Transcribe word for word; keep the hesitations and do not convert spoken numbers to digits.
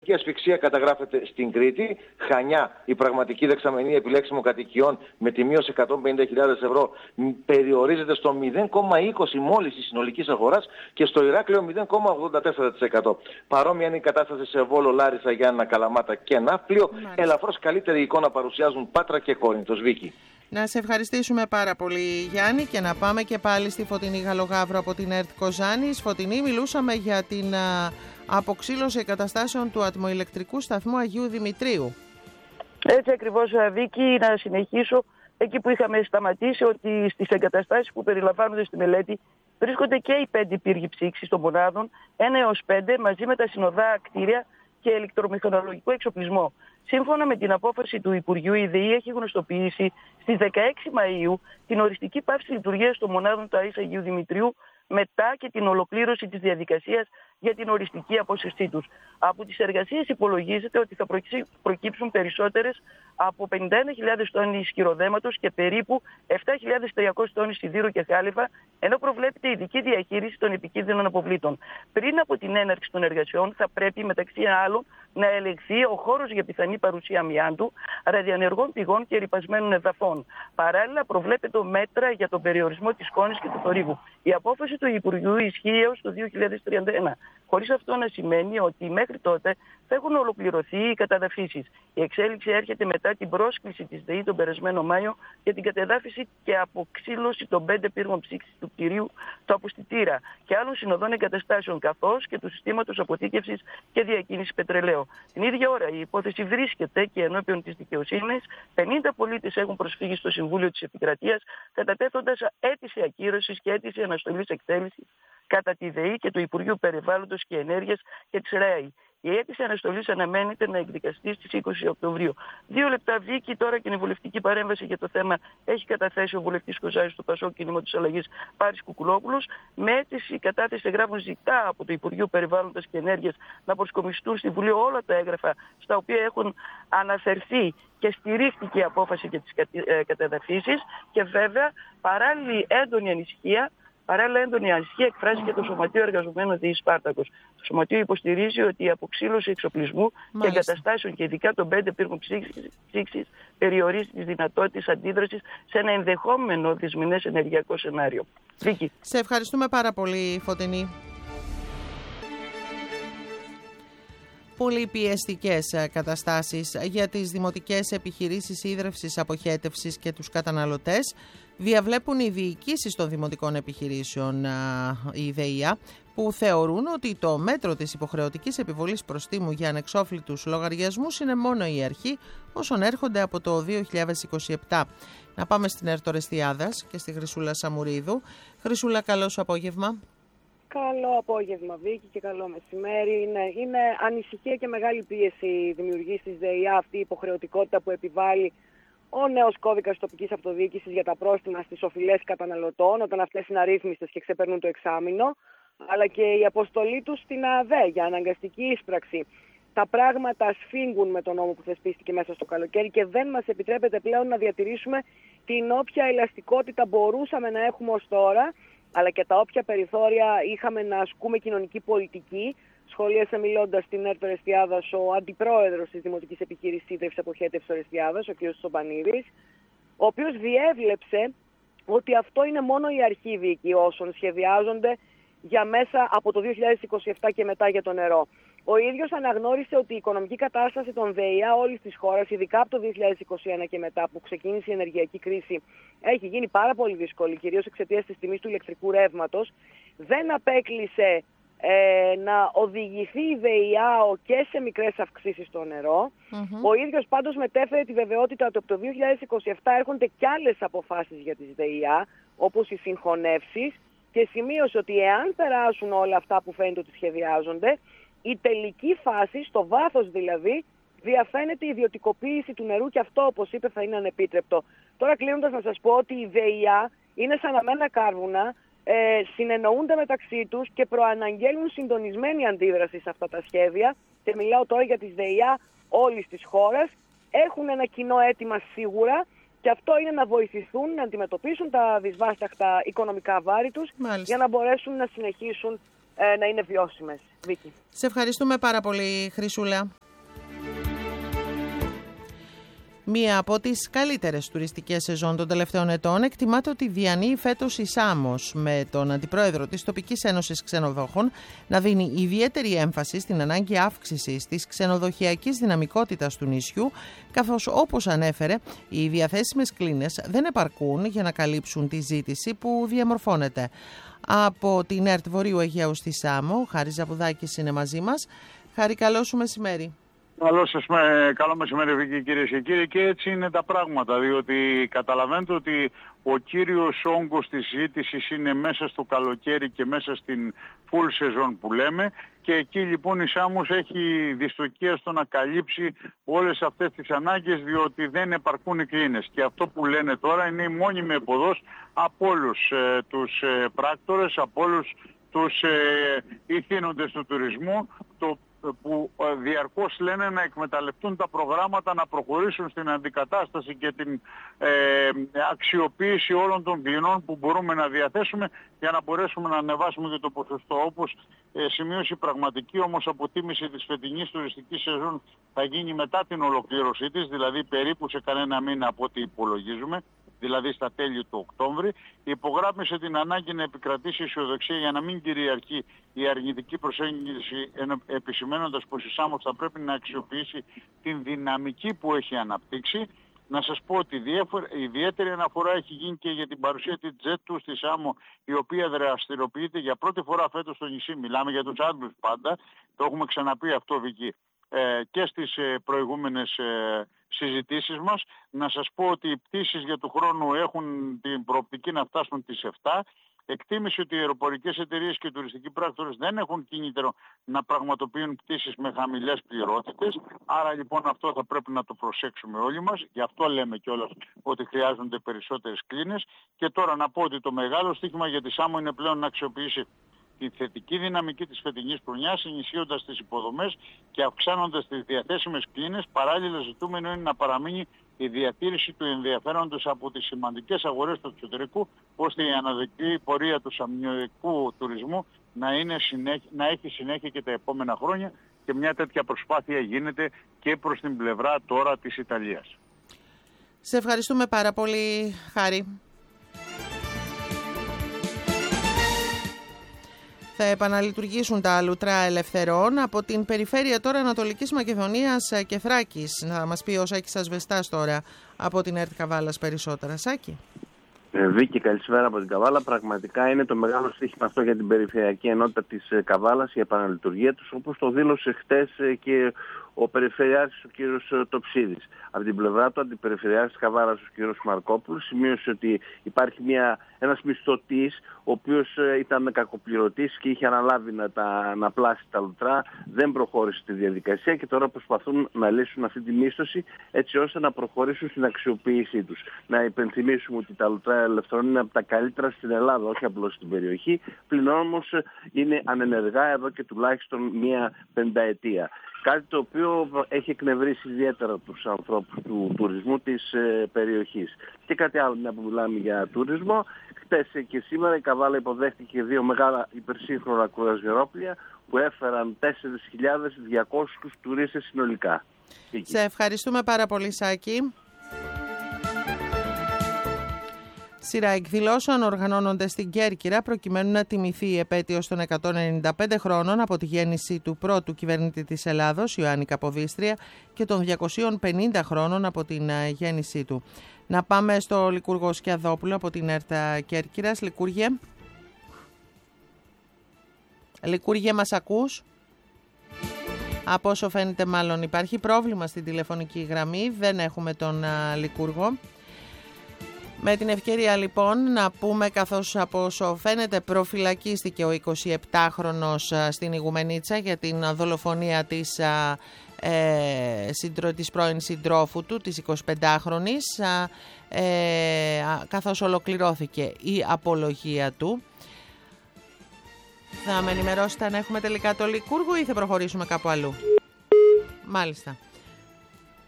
πραγματική ασφυξία καταγράφεται στην Κρήτη. Χανιά, η πραγματική δεξαμενή επιλέξιμων κατοικιών με τιμή ως εκατόν πενήντα χιλιάδες ευρώ περιορίζεται στο μηδέν κόμμα είκοσι τοις εκατό μόλις της συνολικής αγοράς και στο Ηράκλειο μηδέν κόμμα ογδόντα τέσσερα τοις εκατό. Παρόμοια είναι η κατάσταση σε Βόλο, Λάρισα, Γιάννα, Καλαμάτα και Ναύπλιο. Ελαφρώς καλύτερη εικόνα παρουσιάζουν Πάτρα και Κόρινθος. Βίκη. Να σε ευχαριστήσουμε πάρα πολύ, Γιάννη, και να πάμε και πάλι στη Φωτεινή Γαλογαύρο από την ΕΡΤ Κοζάνης. Φωτεινή, μιλούσαμε για την α, αποξήλωση εγκαταστάσεων του ατμοηλεκτρικού σταθμού Αγίου Δημητρίου. Έτσι ακριβώς, Βίκη, να συνεχίσω εκεί που είχαμε σταματήσει, ότι στις εγκαταστάσεις που περιλαμβάνονται στη μελέτη βρίσκονται και οι πέντε πύργοι ψήξης των μονάδων, ένα έως πέντε, μαζί με τα συνοδά κτίρια και ηλεκτρομηχανολογικό εξοπλισμό. Σύμφωνα με την απόφαση του Υπουργείου, η ΔΕΗ έχει γνωστοποιήσει στις δεκαέξι Μαΐου την οριστική πάυση λειτουργίας των μονάδων του ΑΕΣ Αγίου Δημητρίου μετά και την ολοκλήρωση της διαδικασίας για την οριστική απόσυρσή τους. Από τις εργασίες υπολογίζεται ότι θα προκύψουν περισσότερες από πενήντα ένα χιλιάδες τόνοι ισχυροδέματος και περίπου επτά χιλιάδες τριακόσιες τόνοι σιδήρου και χάλιβα, ενώ προβλέπεται ειδική διαχείριση των επικίνδυνων αποβλήτων. Πριν από την έναρξη των εργασιών, θα πρέπει μεταξύ άλλων να ελεγχθεί ο χώρος για πιθανή παρουσία αμοιάντου, ραδιενεργών πηγών και ρυπασμένων εδαφών. Παράλληλα, προβλέπεται μέτρα για τον περιορισμό της σκόνης και του θορύβου. Η απόφαση του Υπουργείου ισχύει έως το δύο χιλιάδες τριάντα ένα. Χωρίς αυτό να σημαίνει ότι μέχρι τότε θα έχουν ολοκληρωθεί οι καταδαφίσεις. Η εξέλιξη έρχεται μετά την πρόσκληση της ΔΕΗ τον περασμένο Μάιο για την κατεδάφιση και αποξήλωση των πέντε πύργων ψήξης του κτηρίου, του αποστητήρα και άλλων συνοδών εγκαταστάσεων, καθώς και του συστήματος αποθήκευσης και διακίνησης πετρελαίου. Την ίδια ώρα η υπόθεση βρίσκεται και ενώπιον της δικαιοσύνης. πενήντα πολίτες έχουν προσφύγει στο Συμβούλιο της Επικρατείας, κατατέθοντας αίτηση ακύρωσης και αίτηση αναστολής εκτέλεσης κατά τη ΔΕΗ και του Υπουργείου Περιβάλλοντος και Ενέργειας και της ΡΑΕΗ. Η αίτηση αναστολής αναμένεται να εκδικαστεί στις είκοσι Οκτωβρίου. Δύο λεπτά, Βίκη, τώρα και η βουλευτική παρέμβαση για το θέμα έχει καταθέσει ο βουλευτής Κοζάνης του Πασόκ Κίνημα της Αλλαγής Πάρης Κουκουλόπουλος. Με αίτηση κατάθεση εγγράφων ζητά από το Υπουργείο Περιβάλλοντος και Ενέργειας να προσκομιστούν στη Βουλή όλα τα έγγραφα στα οποία έχουν αναφερθεί και στηρίχθηκε η απόφαση για τις κατεδαφίσεις και βέβαια παράλληλη έντονη ανησυχία. Παράλληλα, έντονη ανησυχία εκφράζει και το Σωματείο Εργαζομένων ΔΕΗ Σπάρτακος. Το Σωματείο υποστηρίζει ότι η αποξήλωση εξοπλισμού Μάλιστα. και εγκαταστάσεων και ειδικά των πέντε πύργων ψήξης περιορίζει τις δυνατότητες αντίδρασης σε ένα ενδεχόμενο δυσμηνές ενεργειακό σενάριο. Βίκη. Σε ευχαριστούμε πάρα πολύ, Φωτεινή. Πολύ πιεστικές καταστάσεις για τις δημοτικές επιχειρήσεις ίδρευσης, αποχέτευσης και τους καταναλωτές διαβλέπουν οι διοικήσεις των δημοτικών επιχειρήσεων, η ΔΕΗΑ, που θεωρούν ότι το μέτρο της υποχρεωτικής επιβολής προστίμου για ανεξόφλητους λογαριασμούς είναι μόνο η αρχή όσων έρχονται από το δύο χιλιάδες είκοσι επτά. Να πάμε στην ΕΡΤ Ορεστιάδας και στη Χρυσούλα Σαμουρίδου. Χρυσούλα, καλό σου απόγευμα. Καλό απόγευμα, Βίκη, και καλό μεσημέρι. Είναι, είναι ανησυχία και μεγάλη πίεση δημιουργής της ΔΕΗΑ αυτή η υποχρεωτικότητα που επιβάλλει ο νέος κώδικας τοπικής αυτοδιοίκησης για τα πρόστιμα στις οφειλές καταναλωτών, όταν αυτές είναι αρρύθμιστες και ξεπερνούν το εξάμηνο, αλλά και η αποστολή τους στην ΑΔΕ για αναγκαστική ίσπραξη. Τα πράγματα σφίγγουν με τον νόμο που θεσπίστηκε μέσα στο καλοκαίρι και δεν μας επιτρέπεται πλέον να διατηρήσουμε την όποια ελαστικότητα μπορούσαμε να έχουμε ως τώρα, αλλά και τα όποια περιθώρια είχαμε να ασκούμε κοινωνική πολιτική. Σχολίασε μιλώντας στην ΕΡΤ Ορεστιάδας ο αντιπρόεδρος της Δημοτικής Επιχείρησης Ίδρυυσης Αποχέτευσης Ορεστιάδας, ο κ. Σομπανίδης, ο οποίος διέβλεψε ότι αυτό είναι μόνο η αρχή, Βίκη, όσων σχεδιάζονται για μέσα από το δύο χιλιάδες είκοσι επτά και μετά για το νερό. Ο ίδιος αναγνώρισε ότι η οικονομική κατάσταση των ΔΕΗΑ όλης της χώρας, ειδικά από το δύο χιλιάδες είκοσι ένα και μετά που ξεκίνησε η ενεργειακή κρίση, έχει γίνει πάρα πολύ δύσκολη, κυρίως εξαιτίας της τιμής του ηλεκτρικού ρεύματος. Δεν απέκλεισε ε, να οδηγηθεί η ΔΕΗΑ και σε μικρές αυξήσεις στο νερό. Mm-hmm. Ο ίδιος πάντως μετέφερε τη βεβαιότητα ότι από το δύο χιλιάδες είκοσι επτά έρχονται κι άλλες αποφάσεις για τις ΔΕΗΑ, όπως οι συγχωνεύσεις, και σημείωσε ότι εάν περάσουν όλα αυτά που φαίνεται ότι σχεδιάζονται, η τελική φάση, στο βάθος δηλαδή, διαφαίνεται η ιδιωτικοποίηση του νερού και αυτό, όπως είπε, θα είναι ανεπίτρεπτο. Τώρα κλείνοντας να σας πω ότι οι ΔΕΗΑ είναι σαν αμένα κάρβουνα, ε, συνεννοούνται μεταξύ τους και προαναγγέλνουν συντονισμένη αντίδραση σε αυτά τα σχέδια, και μιλάω τώρα για τις ΔΕΗΑ όλης της χώρας. Έχουν ένα κοινό αίτημα σίγουρα, και αυτό είναι να βοηθηθούν να αντιμετωπίσουν τα δυσβάσταχτα οικονομικά βάρη τους, Μάλιστα. για να μπορέσουν να συνεχίσουν ε, να είναι βιώσιμες. Βίκη. Σε ευχαριστούμε πάρα πολύ, Χρυσούλα. Μία από τις καλύτερες τουριστικές σεζόν των τελευταίων ετών εκτιμάται ότι διανύει φέτος η Σάμος, με τον Αντιπρόεδρο της Τοπικής Ένωσης Ξενοδόχων να δίνει ιδιαίτερη έμφαση στην ανάγκη αύξησης της ξενοδοχειακής δυναμικότητας του νησιού, καθώς, όπως ανέφερε, οι διαθέσιμες κλίνες δεν επαρκούν για να καλύψουν τη ζήτηση που διαμορφώνεται. Από την ΕΡΤ Βορείου Αιγαίου στη Σάμο, ο Χάρης Ζαπουδάκης είναι μαζί μας. Χάρη, καλό σου μεσημέρι. Καλό σας με, καλό μεσημέρι, Βίκη, κυρίες και κύριοι, και έτσι είναι τα πράγματα, διότι καταλαβαίνετε ότι ο κύριος όγκος της ζήτησης είναι μέσα στο καλοκαίρι και μέσα στην full season που λέμε, και εκεί λοιπόν η Σάμος έχει δυστοκία στο να καλύψει όλες αυτές τις ανάγκες, διότι δεν επαρκούν οι κλίνες. Και αυτό που λένε τώρα είναι η μόνιμη εποδός από όλους ε, τους ε, πράκτορες, από όλους τους ε, ηθήνοντες του τουρισμού, το που διαρκώς λένε να εκμεταλλευτούν τα προγράμματα, να προχωρήσουν στην αντικατάσταση και την ε, αξιοποίηση όλων των κλινών που μπορούμε να διαθέσουμε για να μπορέσουμε να ανεβάσουμε και το ποσοστό. Όπως ε, σημείωσε η πραγματική όμως αποτίμηση της φετινής τουριστικής σεζόν θα γίνει μετά την ολοκλήρωσή της, δηλαδή περίπου σε κανένα μήνα από ό,τι υπολογίζουμε, δηλαδή στα τέλη του Οκτώβρη, υπογράμμισε την ανάγκη να επικρατήσει αισιοδοξία για να μην κυριαρχεί η αρνητική προσέγγιση, επισημαίνοντας πως η Σάμος θα πρέπει να αξιοποιήσει την δυναμική που έχει αναπτύξει. Να σας πω ότι η ιδιαίτερη αναφορά έχει γίνει και για την παρουσία της τζετ του στη Σάμο, η οποία δραστηριοποιείται για πρώτη φορά φέτος στο νησί. Μιλάμε για τους Άντλους πάντα, το έχουμε ξαναπεί αυτό, Βική, και στις προηγούμενες συζητήσεις μας. Να σας πω ότι οι πτήσεις για του χρόνου έχουν την προοπτική να φτάσουν τις επτά. Εκτίμησε ότι οι αεροπορικές εταιρείες και οι τουριστικοί πράκτορες δεν έχουν κίνητρο να πραγματοποιούν πτήσεις με χαμηλές πληρότητες. Άρα λοιπόν αυτό θα πρέπει να το προσέξουμε όλοι μας. Γι' αυτό λέμε κιόλας ότι χρειάζονται περισσότερες κλίνες. Και τώρα να πω ότι το μεγάλο στοίχημα για τη Σάμο είναι πλέον να αξιοποιήσει τη θετική δυναμική της φετινής χρονιάς, ενισχύοντας τις υποδομές και αυξάνοντας τις διαθέσιμες κλίνες. Παράλληλα, ζητούμενο είναι να παραμείνει η διατήρηση του ενδιαφέροντος από τις σημαντικές αγορές του εξωτερικού, ώστε η αναδεκτή πορεία του σαμιωτικού τουρισμού να, είναι συνέχεια, να έχει συνέχεια και τα επόμενα χρόνια, και μια τέτοια προσπάθεια γίνεται και προς την πλευρά τώρα της Ιταλίας. Σε ευχαριστούμε πάρα πολύ, Χάρη. Θα επαναλειτουργήσουν τα λουτρά ελευθερών από την περιφέρεια τώρα Ανατολικής Μακεδονίας και Θράκης. Να μας πει ο Σάκης Ασβεστάς τώρα από την ΕΡΤ Καβάλας περισσότερα. Σάκη. Ε, Βίκη, καλησπέρα από την Καβάλα. Πραγματικά είναι το μεγάλο στοίχημα αυτό για την περιφερειακή ενότητα της Καβάλας, η επαναλειτουργία τους, όπως το δήλωσε χτες και ο Περιφερειάρχης ο κ. Τοψίδης. Από την πλευρά του, Αντιπεριφερειάρχης της Καβάλας ο κ. Μαρκόπουλος σημείωσε ότι υπάρχει μια, ένας μισθωτής, ο οποίος ήταν κακοπληρωτής και είχε αναλάβει να, τα, να πλάσει τα λουτρά, δεν προχώρησε τη διαδικασία και τώρα προσπαθούν να λύσουν αυτή τη μίσθωση έτσι ώστε να προχωρήσουν στην αξιοποίησή τους. Να υπενθυμίσουμε ότι τα λουτρά ελευθερών είναι από τα καλύτερα στην Ελλάδα, όχι απλώς στην περιοχή, πλην όμως είναι ανενεργά εδώ και τουλάχιστον μία πενταετία. Κάτι το οποίο έχει εκνευρίσει ιδιαίτερα τους ανθρώπους του τουρισμού της ε, περιοχής. Και κάτι άλλο, μια που μιλάμε για τουρισμό, χτες και σήμερα η Καβάλα υποδέχτηκε δύο μεγάλα υπερσύγχρονα κουρασγερόπλια που έφεραν τέσσερις χιλιάδες διακόσιους τουρίστες συνολικά. Σε ευχαριστούμε πάρα πολύ, Σάκη. Σειρά εκδηλώσεων οργανώνονται στην Κέρκυρα προκειμένου να τιμηθεί η επέτειος των εκατόν ενενήντα πέντε χρόνων από τη γέννηση του πρώτου κυβερνήτη της Ελλάδος, Ιωάννη Καποδίστρια, και των διακοσίων πενήντα χρόνων από την γέννησή του. Να πάμε στο Λικούργο Σκιαδόπουλο από την ΕΡΤ Κέρκυρας. Λικούργε. Λικούργε, μας ακούς? Από όσο φαίνεται μάλλον υπάρχει πρόβλημα στην τηλεφωνική γραμμή, δεν έχουμε τον α, Λικούργο. Με την ευκαιρία λοιπόν να πούμε, καθώς από όσο φαίνεται προφυλακίστηκε ο εικοσιεπτάχρονος στην Ιγουμενίτσα για την δολοφονία της, ε, συντρο, της πρώην συντρόφου του, της εικοσιπεντάχρονης, ε, καθώς ολοκληρώθηκε η απολογία του. Θα με ενημερώσετε αν έχουμε τελικά το Λικούργο ή θα προχωρήσουμε κάπου αλλού? Μάλιστα.